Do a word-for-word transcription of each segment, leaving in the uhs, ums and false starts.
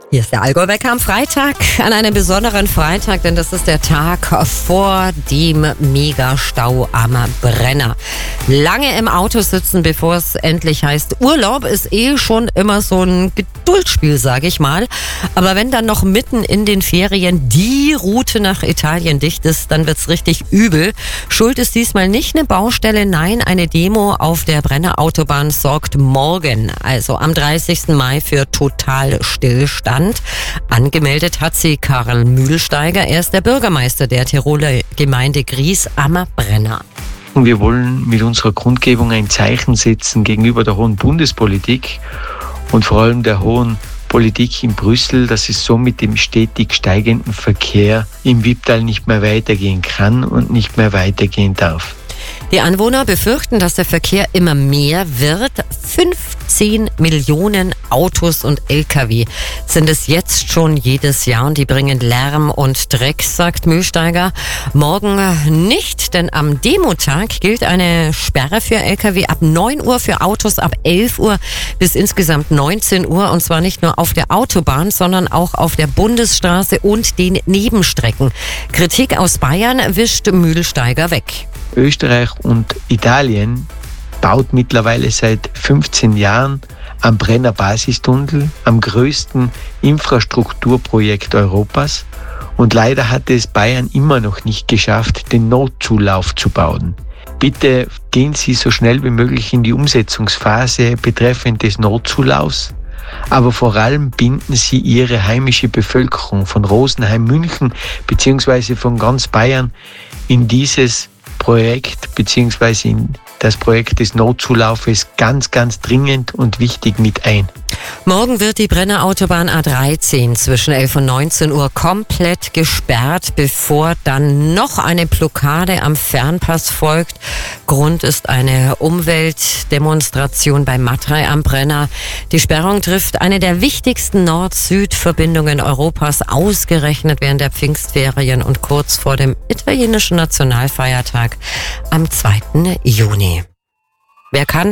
Hier ist der Allgäu-Wecker am Freitag, an einem besonderen Freitag, denn das ist der Tag vor dem Megastau am Brenner. Lange im Auto sitzen, bevor es endlich heißt Urlaub, ist eh schon immer so ein Geduldsspiel, sage ich mal. Aber wenn dann noch mitten in den Ferien die Route nach Italien dicht ist, dann wird's richtig übel. Schuld ist diesmal nicht eine Baustelle, nein, eine Demo auf der Brennerautobahn sorgt morgen, also am dreißigsten Mai, für Totalstillstand. Angemeldet hat sie Karl Mühlsteiger. Er ist der Bürgermeister der Tiroler Gemeinde Gries am Brenner. Wir wollen mit unserer Kundgebung ein Zeichen setzen gegenüber der hohen Bundespolitik und vor allem der hohen Politik in Brüssel, dass es so mit dem stetig steigenden Verkehr im Wipptal nicht mehr weitergehen kann und nicht mehr weitergehen darf. Die Anwohner befürchten, dass der Verkehr immer mehr wird. fünfzehn Millionen Autos und L K W sind es jetzt schon jedes Jahr und die bringen Lärm und Dreck, sagt Mühlsteiger. Morgen nicht, denn am Demotag gilt eine Sperre für L K W ab neun Uhr, für Autos ab elf Uhr bis insgesamt neunzehn Uhr. Und zwar nicht nur auf der Autobahn, sondern auch auf der Bundesstraße und den Nebenstrecken. Kritik aus Bayern wischt Mühlsteiger weg. Österreich und Italien baut mittlerweile seit fünfzehn Jahren am Brenner Basistunnel, am größten Infrastrukturprojekt Europas. Und leider hat es Bayern immer noch nicht geschafft, den Notzulauf zu bauen. Bitte gehen Sie so schnell wie möglich in die Umsetzungsphase betreffend des Notzulaufs. Aber vor allem binden Sie Ihre heimische Bevölkerung von Rosenheim, München bzw. von ganz Bayern in dieses Projekt bzw. in das Projekt des Notzulaufes ganz, ganz dringend und wichtig mit ein. Morgen wird die Brennerautobahn A dreizehn zwischen elf und neunzehn Uhr komplett gesperrt, bevor dann noch eine Blockade am Fernpass folgt. Grund ist eine Umweltdemonstration bei Matrei am Brenner. Die Sperrung trifft eine der wichtigsten Nord-Süd-Verbindungen Europas, ausgerechnet während der Pfingstferien und kurz vor dem italienischen Nationalfeiertag am zweiten Juni. Wer kann,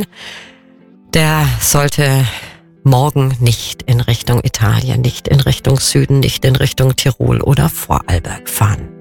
der sollte morgen nicht in Richtung Italien, nicht in Richtung Süden, nicht in Richtung Tirol oder Vorarlberg fahren.